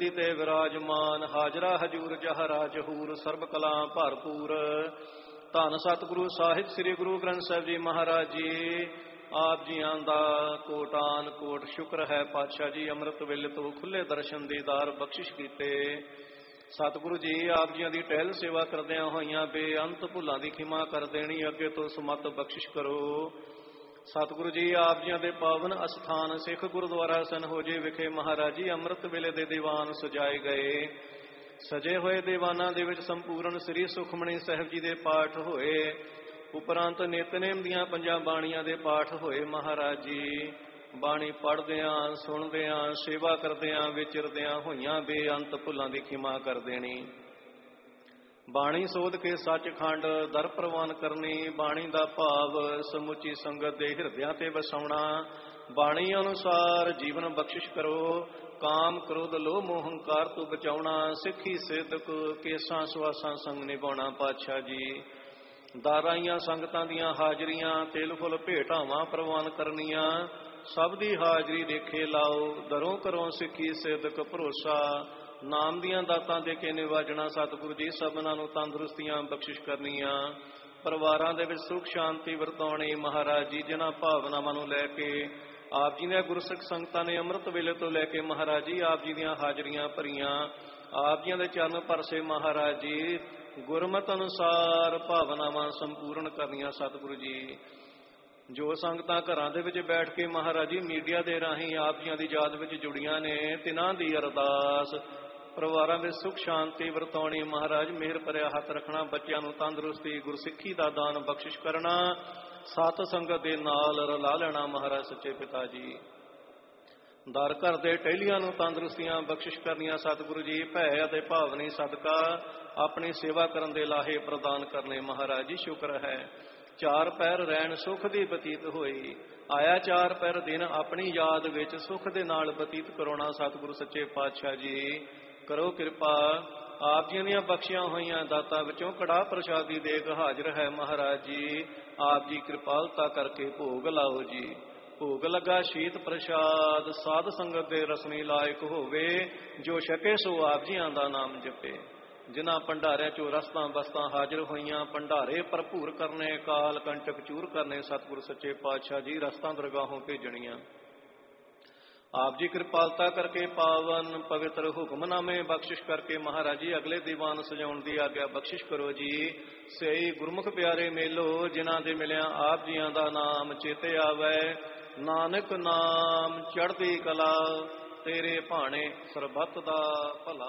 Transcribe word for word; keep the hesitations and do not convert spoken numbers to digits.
ਤੇ ਵਿਰਾਜਮਾਨ ਹਾਜ਼ਰਾ ਹਜੂਰ ਜਹਰਾ ਜਹੂਰ ਸਰਬ ਕਲਾ ਭਰਪੂਰ। ਧੰਨ ਸਤਿਗੁਰੂ ਸਾਹਿਬ ਸ੍ਰੀ ਗੁਰੂ ਗ੍ਰੰਥ ਸਾਹਿਬ ਜੀ ਮਹਾਰਾਜ ਜੀ। ਆਪ ਜੀਆਂ ਦਾ ਕੋਟਾਨ ਕੋਟ ਸ਼ੁਕਰ ਹੈ ਪਾਤਸ਼ਾਹ ਜੀ, ਅੰਮ੍ਰਿਤ ਵੇਲੇ ਤੋਂ ਖੁੱਲੇ ਦਰਸ਼ਨ ਦੀਦਾਰ ਬਖਸ਼ਿਸ਼ ਕੀਤੇ। ਸਤਿਗੁਰੂ ਜੀ ਆਪ ਜੀਆਂ ਦੀ ਟਹਿਲ ਸੇਵਾ ਕਰਦਿਆਂ ਹੋਈਆਂ ਬੇਅੰਤ ਭੁੱਲਾਂ ਦੀ ਖਿਮਾ ਕਰ ਦੇਣੀ, ਅੱਗੇ ਤੋਂ ਸਮਤ ਬਖਸ਼ਿਸ਼ ਕਰੋ। ਸਤਿਗੁਰੂ ਜੀ ਆਪ ਜੀਆਂ ਦੇ ਪਾਵਨ ਅਸਥਾਨ ਸਿੱਖ ਗੁਰਦੁਆਰਾ ਸਨਹੋਜੇ ਵਿਖੇ ਮਹਾਰਾਜ ਜੀ ਅੰਮ੍ਰਿਤ ਵੇਲੇ ਦੇ ਦੀਵਾਨ ਸਜਾਏ ਗਏ। ਸਜੇ ਹੋਏ ਦੀਵਾਨਾਂ ਦੇ ਵਿੱਚ ਸੰਪੂਰਨ ਸ੍ਰੀ ਸੁਖਮਣੀ ਸਾਹਿਬ ਜੀ ਦੇ ਪਾਠ ਹੋਏ, ਉਪਰੰਤ ਨਿਤਨੇਮ ਦੀਆਂ ਪੰਜਾਂ ਬਾਣੀਆਂ ਦੇ ਪਾਠ ਹੋਏ। ਮਹਾਰਾਜ ਜੀ ਬਾਣੀ ਪੜ੍ਹਦਿਆਂ ਸੁਣਦਿਆਂ ਸੇਵਾ ਕਰਦਿਆਂ ਵਿਚਰਦਿਆਂ ਹੋਈਆਂ ਬੇਅੰਤ ਭੁੱਲਾਂ ਦੀ ਖਿਮਾ ਕਰ ਦੇਣੀ। ਬਾਣੀ ਸੋਧ ਕੇ ਸੱਚਖੰਡ ਦਰ ਪ੍ਰਵਾਨ ਕਰਨੀ, ਬਾਣੀ ਦਾ ਭਾਵ ਸਮੁੱਚੀ ਸੰਗਤ ਦੇ ਹਿਰਦਿਆਂ ਤੇ ਵਸਾਉਣਾ। ਬਾਣੀ ਅਨੁਸਾਰ ਜੀਵਨ ਬਖਸ਼ਿਸ਼ ਕਰੋ, ਕਾਮ ਕ੍ਰੋਧ ਲੋਭ ਮੋਹ ਹੰਕਾਰ ਤੋਂ ਬਚਾਉਣਾ। ਸਿੱਖੀ ਸਿੱਧਕ ਕੇਸਾਂ ਸੁਆਸਾਂ ਸੰਗ ਨਿਭਾਉਣਾ। ਪਾਤਸ਼ਾਹ ਜੀ ਦਾਰਾਈਆਂ ਸੰਗਤਾਂ ਦੀਆਂ ਹਾਜ਼ਰੀਆਂ ਤੇਲ ਫੁੱਲ ਭੇਟਾਵਾਂ ਪ੍ਰਵਾਨ ਕਰਨੀਆਂ। ਸਭ ਦੀ ਹਾਜ਼ਰੀ ਦੇਖੇ ਲਾਓ, ਦਰੋਂ ਕਰੋ ਸਿੱਖੀ ਸਿੱਧਕ ਭਰੋਸਾ। ਨਾਮ ਦੀਆਂ ਦਾਤਾਂ ਦੇ ਕੇ ਨਿਵਾਜਣਾ। ਸਤਿਗੁਰੂ ਜੀ ਸਭਨਾਂ ਨੂੰ ਤੰਦਰੁਸਤੀਆਂ ਬਖਸ਼ਿਸ਼ ਕਰਨੀਆਂ, ਪਰਿਵਾਰਾਂ ਦੇ ਵਿੱਚ ਸੁਖ ਸ਼ਾਂਤੀ ਵਰਤਾਉਣੀ। ਮਹਾਰਾਜ ਜੀ ਜਿਨ੍ਹਾਂ ਭਾਵਨਾਵਾਂ ਨੂੰ ਲੈ ਕੇ ਆਪ ਜੀ ਨੇ ਗੁਰਸਿੱਖ ਸੰਗਤਾਂ ਨੇ ਅੰਮ੍ਰਿਤ ਵੇਲੇ ਤੋਂ ਲੈ ਕੇ ਮਹਾਰਾਜ ਜੀ ਆਪ ਜੀ ਦੀਆਂ ਹਾਜ਼ਰੀਆਂ ਭਰੀਆਂ, ਆਪ ਜੀਆਂ ਦੇ ਚਰਨ ਪਰਸੇ ਮਹਾਰਾਜ ਜੀ ਗੁਰਮਤਿ ਅਨੁਸਾਰ ਭਾਵਨਾਵਾਂ ਸੰਪੂਰਨ ਕਰਨੀਆਂ। ਸਤਿਗੁਰੂ ਜੀ ਜੋ ਸੰਗਤਾਂ ਘਰਾਂ ਦੇ ਵਿੱਚ ਬੈਠ ਕੇ ਮਹਾਰਾਜ ਜੀ ਮੀਡੀਆ ਦੇ ਰਾਹੀਂ ਆਪ ਜੀਆਂ ਦੀ ਯਾਦ ਵਿੱਚ ਜੁੜੀਆਂ ਨੇ, ਤਿਨਾਂ ਦੀ ਅਰਦਾਸ ਪਰਿਵਾਰਾਂ ਵਿੱਚ ਸੁਖ ਸ਼ਾਂਤੀ ਵਰਤਾਉਣੀ। ਮਹਾਰਾਜ ਮਿਹਰ ਭਰਿਆ ਹੱਥ ਰੱਖਣਾ, ਬੱਚਿਆਂ ਨੂੰ ਤੰਦਰੁਸਤੀ ਗੁਰਸਿੱਖੀ ਦਾ ਦਾਨ ਬਖਸ਼ਿਸ਼ ਕਰਨਾ, ਸਤ ਸੰਗਤ ਦੇ ਨਾਲ ਰਲਾ ਲੈਣਾ। ਮਹਾਰਾਜ ਸੱਚੇ ਪਿਤਾ ਜੀ ਦਰ ਘਰ ਦੇ ਟਹਿਲੀਆਂ ਨੂੰ ਤੰਦਰੁਸਤੀਆਂ ਬਖਸ਼ਿਸ਼ ਕਰਨੀਆਂ। ਸਤਿਗੁਰੂ ਜੀ ਭੈ ਅਤੇ ਭਾਵਨੀ ਸਦਕਾ ਆਪਣੀ ਸੇਵਾ ਕਰਨ ਦੇ ਲਾਹੇ ਪ੍ਰਦਾਨ ਕਰਨੇ। ਮਹਾਰਾਜ ਜੀ ਸ਼ੁਕਰ ਹੈ ਚਾਰ ਪਹਿਰ ਰਹਿਣ ਸੁਖ ਦੀ ਬਤੀਤ ਹੋਈ, ਆਇਆ ਚਾਰ ਪਹਿਰ ਦਿਨ ਆਪਣੀ ਯਾਦ ਵਿੱਚ ਸੁਖ ਦੇ ਨਾਲ ਬਤੀਤ ਕਰਾਉਣਾ। ਸਤਿਗੁਰੂ ਸੱਚੇ ਪਾਤਸ਼ਾਹ ਜੀ ਕਰੋ ਕਿਰਪਾ। ਆਪ ਜੀਆਂ ਦੀਆਂ ਬਖਸ਼ੀਆਂ ਹੋਈਆਂ ਦਾਤਾਂ ਵਿੱਚੋਂ ਕੜਾਹ ਪ੍ਰਸ਼ਾਦੀ ਦੇਗ ਹਾਜ਼ਰ ਹੈ। ਮਹਾਰਾਜ ਜੀ ਆਪ ਜੀ ਕਿਰਪਾਲਤਾ ਕਰਕੇ ਭੋਗ ਲਾਓ ਜੀ। ਭੋਗ ਲੱਗਾ ਸ਼ੀਤ ਪ੍ਰਸ਼ਾਦ ਸਾਧ ਸੰਗਤ ਦੇ ਰਸਨੀ ਲਾਇਕ ਹੋਵੇ, ਜੋ ਛਕੇ ਸੋ ਆਪ ਜੀਆਂ ਦਾ ਨਾਮ ਜਪੇ। ਜਿਨ੍ਹਾਂ ਭੰਡਾਰਿਆਂ ਚੋਂ ਰਸਤਾਂ ਬਸਤਾਂ ਹਾਜ਼ਰ ਹੋਈਆਂ, ਭੰਡਾਰੇ ਭਰਪੂਰ ਕਰਨੇ, ਕਾਲ ਕੰਟਕ ਚੂਰ ਕਰਨੇ। ਸਤਿਗੁਰੂ ਸੱਚੇ ਪਾਤਸ਼ਾਹ ਜੀ ਰਸਤਾਂ ਦਰਗਾਹੋਂ ਭੇਜਣੀਆਂ। ਆਪ ਜੀ ਕਿਰਪਾਲਤਾ ਕਰਕੇ ਪਾਵਨ ਪਵਿੱਤਰ ਹੁਕਮਨਾਮੇ ਬਖਸ਼ਿਸ਼ ਕਰਕੇ ਮਹਾਰਾਜ ਜੀ ਅਗਲੇ ਦੀਵਾਨ ਸਜਾਉਣ ਦੀ ਆਗਿਆ ਬਖਸ਼ਿਸ਼ ਕਰੋ ਜੀ। ਸਹੀ ਗੁਰਮੁਖ ਪਿਆਰੇ ਮੇਲੋ, ਜਿਨ੍ਹਾਂ ਦੇ ਮਿਲਿਆ ਆਪ ਜੀਆਂ ਦਾ ਨਾਮ ਚੇਤੇ ਆਵੈ। ਨਾਨਕ ਨਾਮ ਚੜ੍ਹਦੀ ਕਲਾ, ਤੇਰੇ ਭਾਣੇ ਸਰਬੱਤ ਦਾ ਭਲਾ।